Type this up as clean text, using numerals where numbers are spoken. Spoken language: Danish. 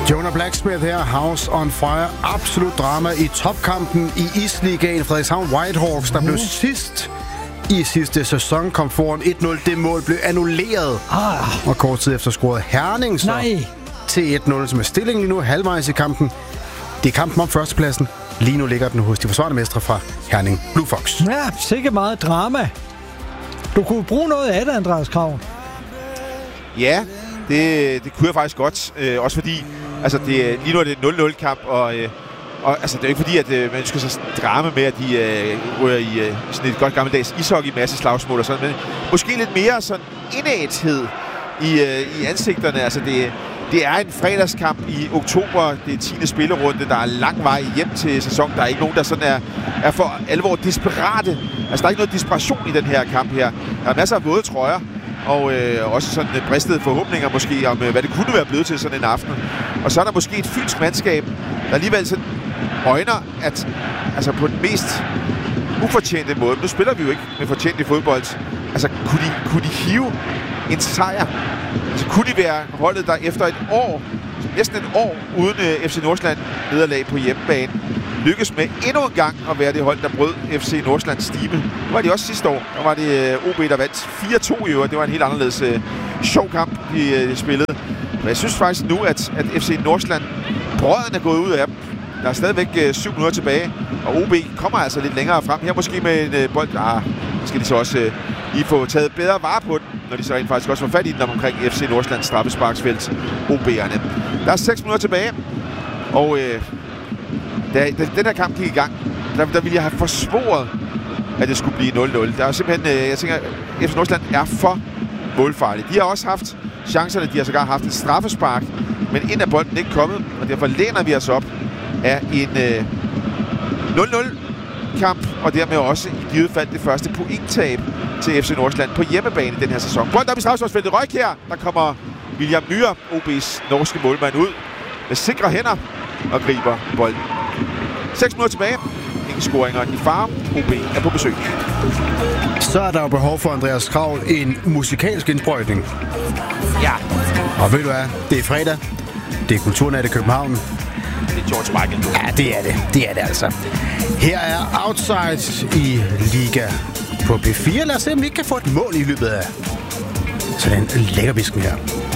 Jonah Blacksmith her, House on Fire. Absolut drama i topkampen i Isligaen. Frederikshavn Whitehawks, der blev sidst i sidste sæson, kom foran 1-0. Det mål blev annulleret. Og kort tid efter scorede Herning så til 1-0, som er stillingen lige nu halvvejs i kampen. Det er kampen om førstepladsen. Lige nu ligger den hos de forsvarende mestre fra Herning Blue Fox. Ja, sikkert meget drama. Du kunne bruge noget af det, Andreas Krav. Ja, det kunne jeg faktisk godt. Også fordi, altså lige nu er det en 0-0-kamp, og altså, det er jo ikke fordi, at man ønsker sig drama med, at de ryger i sådan et godt gammeldags ishockey, masse slagsmål og sådan, men måske lidt mere sådan indæthed i ansigterne. Altså, det er en fredagskamp i oktober. Det er 10. spillerunde. Der er lang vej hjem til sæsonen. Der er ikke nogen, der sådan er for alvor desperate. Altså, der er ikke noget desperation i den her kamp her. Der er masser af våde trøjer. Og også sådan bristede forhåbninger måske om, hvad det kunne være blevet til sådan en aften. Og så er der måske et fynsk mandskab, der alligevel sådan øjner, at altså på den mest ufortjente måde. Nu spiller vi jo ikke med fortjent i fodbold. Altså, kunne de hive en sejr? Altså, kunne de være holdet, der efter et år, næsten et år uden FC Nordsjælland nederlag på hjemmebane, lykkes med endnu en gang at være det hold, der brød FC Nordsjællands stime. Det var de også sidste år. Der var det OB, der vandt 4-2 i øvrigt. Det var en helt anderledes sjov kamp, de spillede. Men jeg synes faktisk nu, at FC Nordsjælland, brødrene er gået ud af dem. Der er stadigvæk 7 minutter tilbage, og OB kommer altså lidt længere frem. Her måske med en bold. Skal de så også lige få taget bedre vare på den, når de så rent faktisk også får fat i den omkring FC Nordsjællands straffesparksfelt, OB'erne. Der er 6 minutter tilbage, og da den her kamp gik i gang, der ville jeg have forsvoret, at det skulle blive 0-0. Der er simpelthen, jeg tænker, FC Nordsjælland er for målfarlig. De har også haft chancerne, de har sågar haft et straffespark, men ind er bolden ikke kommet, og derfor læner vi os op af en 0-0-kamp, og dermed også i givet fald det første pointtab til FC Nordsjælland på hjemmebane i den her sæson. Bolden op i straffesparksfeltet. Røg her. Der kommer William Myhre, OB's norske målmand, ud med sikre hænder og griber bolden. 6 minutter tilbage. Ingen scoringer i fare. OB er på besøg. Så er der jo behov for Andreas Krav en musikalsk indsprøjtning. Ja. Og ved du hvad? Det er fredag. Det er Kulturnat i København. Det er George Michael. Ja, det er det. Det er det altså. Her er Outside i Liga på P4. Lad os se, om vi ikke kan få et mål i løbet af sådan en lækkerbisken her.